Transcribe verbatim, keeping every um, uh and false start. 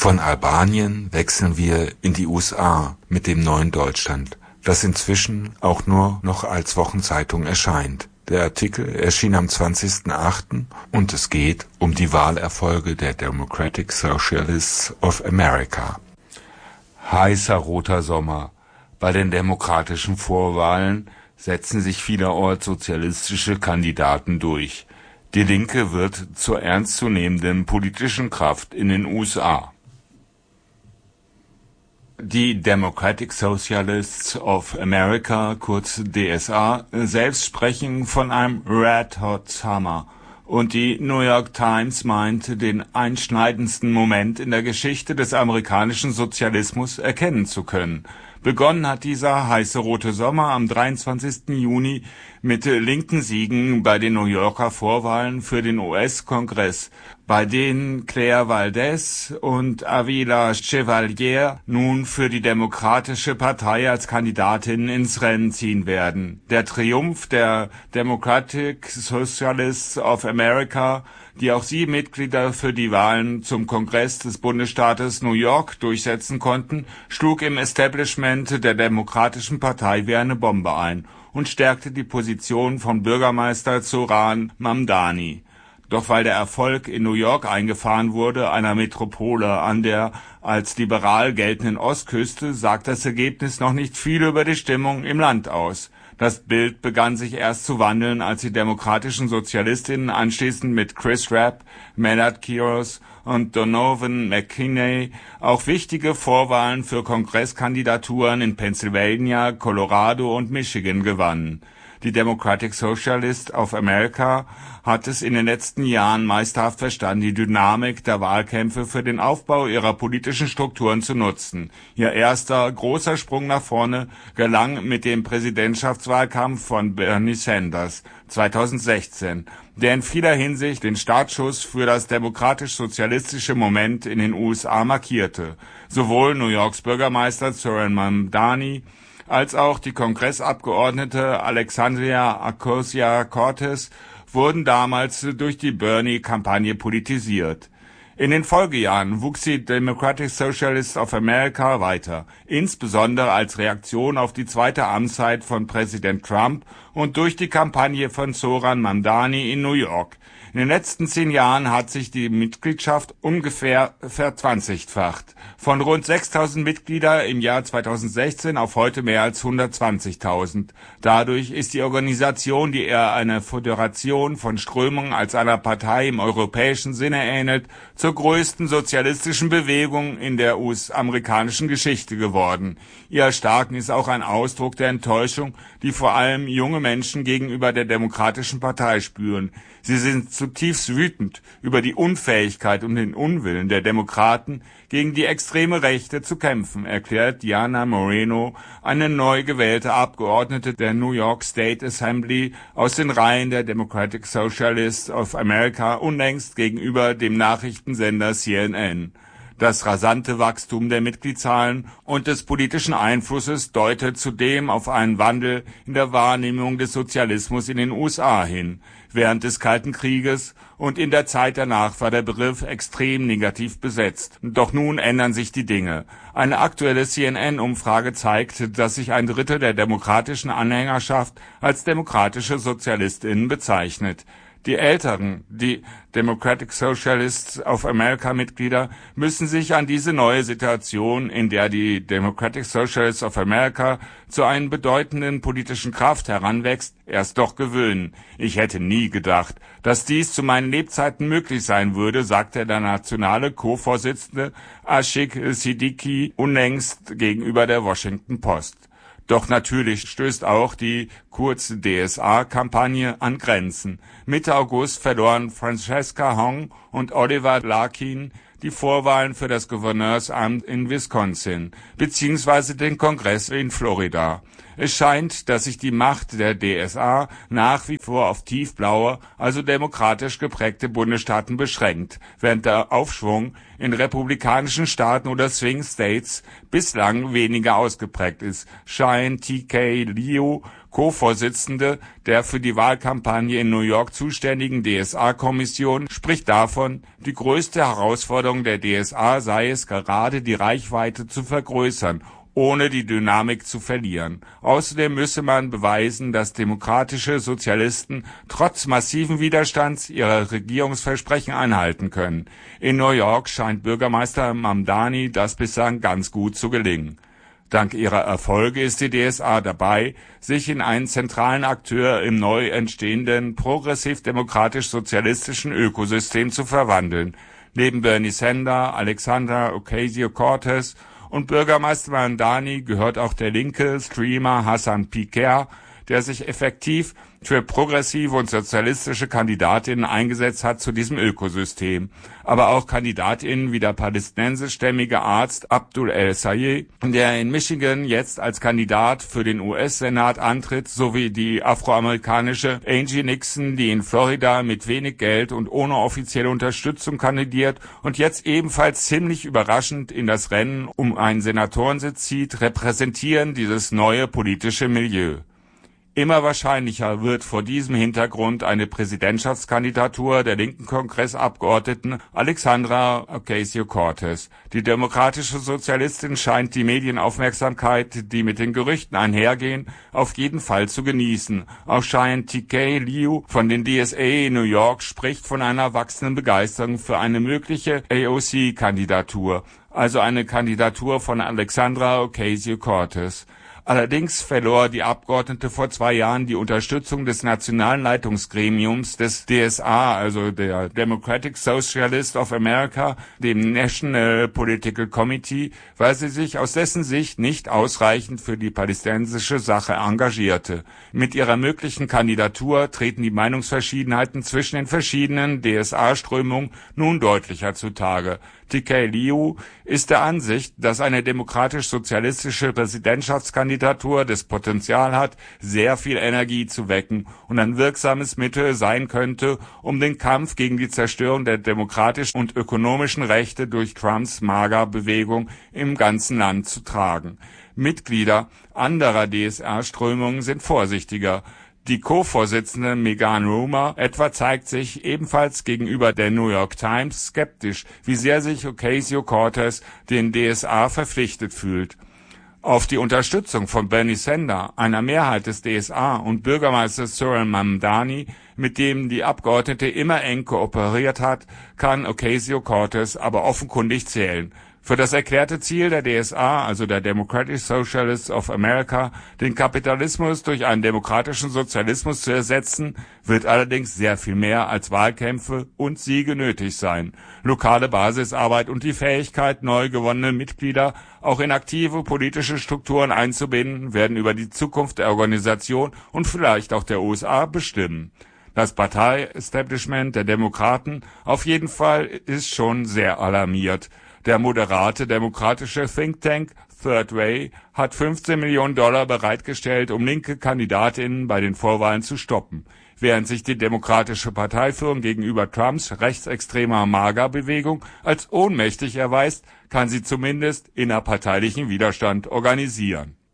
Von Albanien wechseln wir in die U S A mit dem Neuen Deutschland, das inzwischen auch nur noch als Wochenzeitung erscheint. Der Artikel erschien am zwanzigsten achten und es geht um die Wahlerfolge der Democratic Socialists of America. Heißer roter Sommer. Bei den demokratischen Vorwahlen setzen sich vielerorts sozialistische Kandidaten durch. Die Linke wird zur ernstzunehmenden politischen Kraft in den U S A. Die Democratic Socialists of America, kurz D S A, selbst sprechen von einem Red Hot Summer. Und die New York Times meint, den einschneidendsten Moment in der Geschichte des amerikanischen Sozialismus erkennen zu können. Begonnen hat dieser heiße rote Sommer am dreiundzwanzigsten Juni mit linken Siegen bei den New Yorker Vorwahlen für den U S-Kongress, bei denen Claire Valdez und Avila Chevalier nun für die Demokratische Partei als Kandidatinnen ins Rennen ziehen werden. Der Triumph der Democratic Socialists of America, die auch sie Mitglieder für die Wahlen zum Kongress des Bundesstaates New York durchsetzen konnten, schlug im Establishment der Demokratischen Partei wie eine Bombe ein und stärkte die Position von Bürgermeister Zoran Mamdani. Doch weil der Erfolg in New York eingefahren wurde, einer Metropole an der als liberal geltenden Ostküste, sagt das Ergebnis noch nicht viel über die Stimmung im Land aus. Das Bild begann sich erst zu wandeln, als die demokratischen Sozialistinnen anschließend mit Chris Rapp, Maynard Quiros und Donovan McKinney auch wichtige Vorwahlen für Kongresskandidaturen in Pennsylvania, Colorado und Michigan gewannen. Die Democratic Socialists of America hat es in den letzten Jahren meisterhaft verstanden, die Dynamik der Wahlkämpfe für den Aufbau ihrer politischen Strukturen zu nutzen. Ihr erster großer Sprung nach vorne gelang mit dem Präsidentschaftswahlkampf von Bernie Sanders zweitausendsechzehn, der in vieler Hinsicht den Startschuss für das demokratisch-sozialistische Moment in den U S A markierte. Sowohl New Yorks Bürgermeister Zoran Mamdani als auch die Kongressabgeordnete Alexandria Ocasio-Cortez wurden damals durch die Bernie-Kampagne politisiert. In den Folgejahren wuchs die Democratic Socialists of America weiter, insbesondere als Reaktion auf die zweite Amtszeit von Präsident Trump und durch die Kampagne von Zoran Mamdani in New York. In den letzten zehn Jahren hat sich die Mitgliedschaft ungefähr verzwanzigfacht. Von rund sechstausend Mitglieder im Jahr zweitausendsechzehn auf heute mehr als hundertzwanzigtausend. Dadurch ist die Organisation, die eher einer Föderation von Strömungen als einer Partei im europäischen Sinne ähnelt, zur größten sozialistischen Bewegung in der U S-amerikanischen Geschichte geworden. Ihr Erstarken ist auch ein Ausdruck der Enttäuschung, die vor allem junge Menschen gegenüber der Demokratischen Partei spüren. Sie sind zutiefst wütend über die Unfähigkeit und den Unwillen der Demokraten, gegen die extreme Rechte zu kämpfen, erklärt Diana Moreno, eine neu gewählte Abgeordnete der New York State Assembly aus den Reihen der Democratic Socialists of America, unlängst gegenüber dem Nachrichtensender C N N. Das rasante Wachstum der Mitgliedszahlen und des politischen Einflusses deutet zudem auf einen Wandel in der Wahrnehmung des Sozialismus in den U S A hin. Während des Kalten Krieges und in der Zeit danach war der Begriff extrem negativ besetzt. Doch nun ändern sich die Dinge. Eine aktuelle C N N-Umfrage zeigt, dass sich ein Drittel der demokratischen Anhängerschaft als demokratische SozialistInnen bezeichnet. Die Älteren, die Democratic Socialists of America Mitglieder, müssen sich an diese neue Situation, in der die Democratic Socialists of America zu einer bedeutenden politischen Kraft heranwächst, erst doch gewöhnen. Ich hätte nie gedacht, dass dies zu meinen Lebzeiten möglich sein würde, sagte der nationale Co-Vorsitzende Ashik Siddiqui unlängst gegenüber der Washington Post. Doch natürlich stößt auch die kurze D S A-Kampagne an Grenzen. Mitte August verloren Francesca Hong und Oliver Larkin die Vorwahlen für das Gouverneursamt in Wisconsin bzw. den Kongress in Florida. Es scheint, dass sich die Macht der D S A nach wie vor auf tiefblaue, also demokratisch geprägte Bundesstaaten beschränkt, während der Aufschwung in republikanischen Staaten oder Swing States bislang weniger ausgeprägt ist. Cheyenne T K Liu, Co-Vorsitzende der für die Wahlkampagne in New York zuständigen D S A-Kommission spricht davon, die größte Herausforderung der D S A sei es gerade, die Reichweite zu vergrößern, ohne die Dynamik zu verlieren. Außerdem müsse man beweisen, dass demokratische Sozialisten trotz massiven Widerstands ihre Regierungsversprechen einhalten können. In New York scheint Bürgermeister Mamdani das bislang ganz gut zu gelingen. Dank ihrer Erfolge ist die D S A dabei, sich in einen zentralen Akteur im neu entstehenden progressiv-demokratisch-sozialistischen Ökosystem zu verwandeln. Neben Bernie Sanders, Alexandra Ocasio-Cortez und Bürgermeister Mamdani gehört auch der linke Streamer Hassan Piker, der sich effektiv für progressive und sozialistische Kandidatinnen eingesetzt hat zu diesem Ökosystem. Aber auch Kandidatinnen wie der palästinensischstämmige Arzt Abdul El-Sayed, der in Michigan jetzt als Kandidat für den U S-Senat antritt, sowie die afroamerikanische Angie Nixon, die in Florida mit wenig Geld und ohne offizielle Unterstützung kandidiert und jetzt ebenfalls ziemlich überraschend in das Rennen um einen Senatorensitz zieht, repräsentieren dieses neue politische Milieu. Immer wahrscheinlicher wird vor diesem Hintergrund eine Präsidentschaftskandidatur der linken Kongressabgeordneten Alexandra Ocasio-Cortez. Die demokratische Sozialistin scheint die Medienaufmerksamkeit, die mit den Gerüchten einhergehen, auf jeden Fall zu genießen. Auch Cheyenne T K Liu von den D S A in New York spricht von einer wachsenden Begeisterung für eine mögliche A O C-Kandidatur, also eine Kandidatur von Alexandra Ocasio-Cortez. Allerdings verlor die Abgeordnete vor zwei Jahren die Unterstützung des nationalen Leitungsgremiums des D S A, also der Democratic Socialists of America, dem National Political Committee, weil sie sich aus dessen Sicht nicht ausreichend für die palästinensische Sache engagierte. Mit ihrer möglichen Kandidatur treten die Meinungsverschiedenheiten zwischen den verschiedenen D S A-Strömungen nun deutlicher zutage. T K Liu ist der Ansicht, dass eine demokratisch-sozialistische Präsidentschaftskandidatur das Potenzial hat, sehr viel Energie zu wecken und ein wirksames Mittel sein könnte, um den Kampf gegen die Zerstörung der demokratischen und ökonomischen Rechte durch Trumps MAGA-Bewegung im ganzen Land zu tragen. Mitglieder anderer D S A-Strömungen sind vorsichtiger. Die Co-Vorsitzende Megan Rumer etwa zeigt sich ebenfalls gegenüber der New York Times skeptisch, wie sehr sich Ocasio-Cortez den D S A verpflichtet fühlt. Auf die Unterstützung von Bernie Sanders, einer Mehrheit des D S A und Bürgermeister Zoran Mamdani, mit dem die Abgeordnete immer eng kooperiert hat, kann Ocasio-Cortez aber offenkundig zählen. Für das erklärte Ziel der D S A, also der Democratic Socialists of America, den Kapitalismus durch einen demokratischen Sozialismus zu ersetzen, wird allerdings sehr viel mehr als Wahlkämpfe und Siege nötig sein. Lokale Basisarbeit und die Fähigkeit, neu gewonnene Mitglieder auch in aktive politische Strukturen einzubinden, werden über die Zukunft der Organisation und vielleicht auch der U S A bestimmen. Das Partei-Establishment der Demokraten auf jeden Fall ist schon sehr alarmiert. Der moderate demokratische Think Tank Third Way hat fünfzehn Millionen Dollar bereitgestellt, um linke Kandidatinnen bei den Vorwahlen zu stoppen. Während sich die demokratische Parteiführung gegenüber Trumps rechtsextremer MAGA-Bewegung als ohnmächtig erweist, kann sie zumindest innerparteilichen Widerstand organisieren.